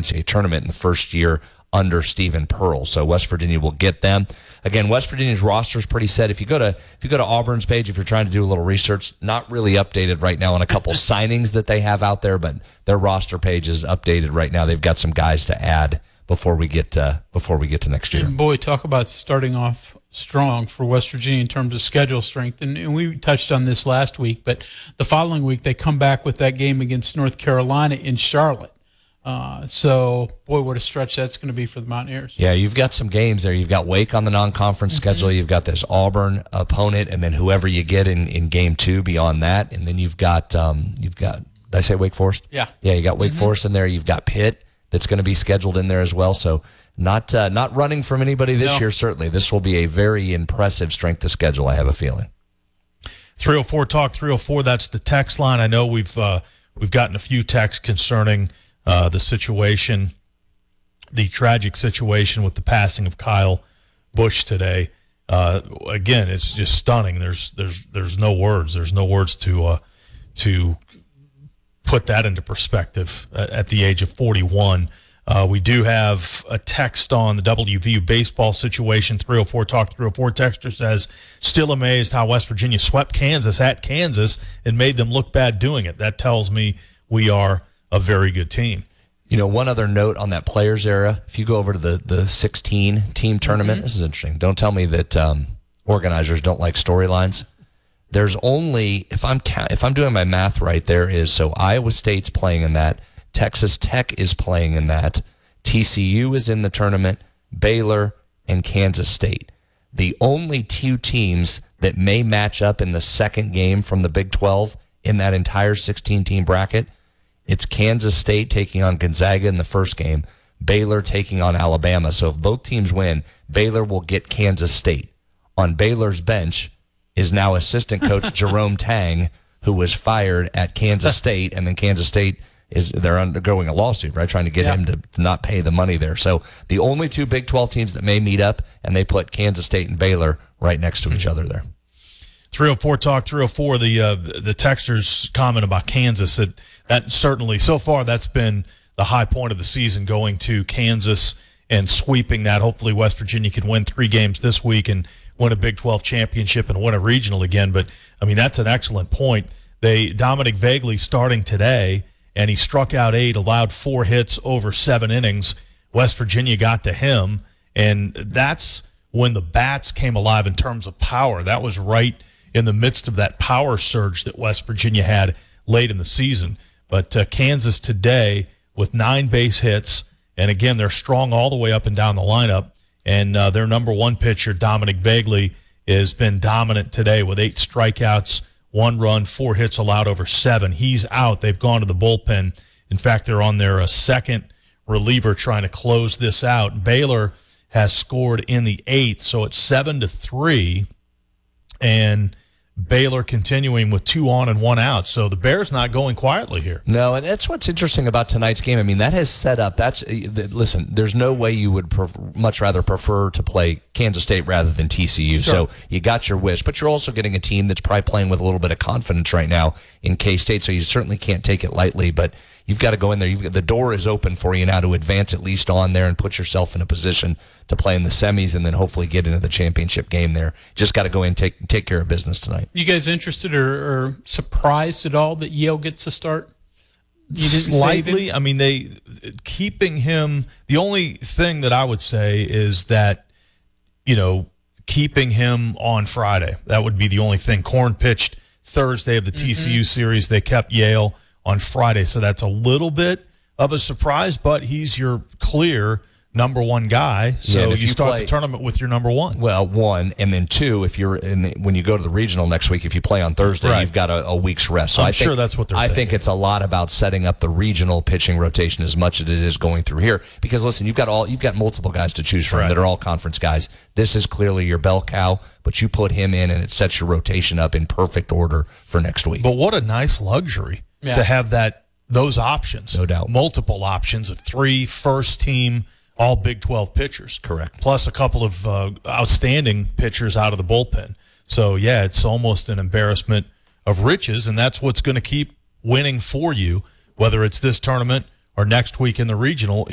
NCAA tournament in the first year under Stephen Pearl. So West Virginia will get them. Again, West Virginia's roster is pretty set. If you go to Auburn's page, if you're trying to do a little research, not really updated right now on a couple signings that they have out there, but their roster page is updated right now. They've got some guys to add before we get to next year. And boy, talk about starting off strong for West Virginia in terms of schedule strength. And we touched on this last week, but the following week they come back with that game against North Carolina in Charlotte. So, boy, what a stretch that's going to be for the Mountaineers. Yeah, you've got some games there. You've got Wake on the non-conference schedule. You've got this Auburn opponent, and then whoever you get in game 2 beyond that. And then you've got did I say Wake Forest? Yeah. Yeah, you got Wake Forest in there. You've got Pitt that's going to be scheduled in there as well. So not running from anybody this year, certainly. This will be a very impressive strength of schedule, I have a feeling. 304 Talk 304, that's the text line. I know we've gotten a few texts concerning the situation, the tragic situation with the passing of Kyle Busch today. Again, it's just stunning. There's no words. There's no words to put that into perspective at the age of 41. We do have a text on the WVU baseball situation. 304 Talk 304 texter says, still amazed how West Virginia swept Kansas at Kansas and made them look bad doing it. That tells me we are a very good team. You know, one other note on that players era, if you go over to the 16-team tournament, this is interesting. Don't tell me that organizers don't like storylines. There's only, if I'm doing my math right, there is, so Iowa State's playing in that, Texas Tech is playing in that, TCU is in the tournament, Baylor, and Kansas State. The only 2 teams that may match up in the second game from the Big 12 in that entire 16-team bracket, it's Kansas State taking on Gonzaga in the first game, Baylor taking on Alabama. So if both teams win, Baylor will get Kansas State. On Baylor's bench is now assistant coach Jerome Tang, who was fired at Kansas State, and then Kansas State they're undergoing a lawsuit, right, trying to get him to not pay the money there. So the only 2 Big 12 teams that may meet up, and they put Kansas State and Baylor right next to each other there. 304 Talk 304, the texter's comment about Kansas, that certainly, so far, that's been the high point of the season, going to Kansas and sweeping that. Hopefully West Virginia can win 3 games this week and win a Big 12 championship and win a regional again. But, I mean, that's an excellent point. Dominic Vagley starting today, and he struck out 8, allowed 4 hits over 7 innings. West Virginia got to him, and that's when the bats came alive in terms of power. That was right in the midst of that power surge that West Virginia had late in the season. But Kansas today with 9 base hits, and again, they're strong all the way up and down the lineup. And their number 1 pitcher, Dominic Vagley, has been dominant today with 8 strikeouts, 1 run, 4 hits allowed over 7. He's out. They've gone to the bullpen. In fact, they're on their second reliever trying to close this out. Baylor has scored in the 8th, so it's 7-3, and Baylor continuing with 2 on and 1 out. So the Bears not going quietly here. No, and that's what's interesting about tonight's game. I mean, that has set up. Listen, there's no way you would much rather prefer to play Kansas State rather than TCU. Sure. So you got your wish, but you're also getting a team that's probably playing with a little bit of confidence right now in K-State, so you certainly can't take it lightly, but you've got to go in there. The door is open for you now to advance at least on there and put yourself in a position to play in the semis and then hopefully get into the championship game there. Just got to go in and take care of business tonight. You guys interested or surprised at all that Yale gets a start? You didn't Slightly. I mean, keeping him, the only thing that I would say is that, keeping him on Friday. That would be the only thing. Korn pitched Thursday of the TCU series. They kept Yale on Friday, so that's a little bit of a surprise, but he's your clear number 1 guy, so you start the tournament with your number 1. Well, 1, and then 2, if you're when you go to the regional next week, if you play on Thursday, you've got a week's rest. So I'm sure that's what they're thinking. I think it's a lot about setting up the regional pitching rotation as much as it is going through here. Because listen, you've got multiple guys to choose from that are all conference guys. This is clearly your bell cow, but you put him in, and it sets your rotation up in perfect order for next week. But what a nice luxury to have those options. No doubt. Multiple options of 3 first-team all Big 12 pitchers. Correct. Plus a couple of outstanding pitchers out of the bullpen. So, yeah, it's almost an embarrassment of riches, and that's what's going to keep winning for you, whether it's this tournament or next week in the regional.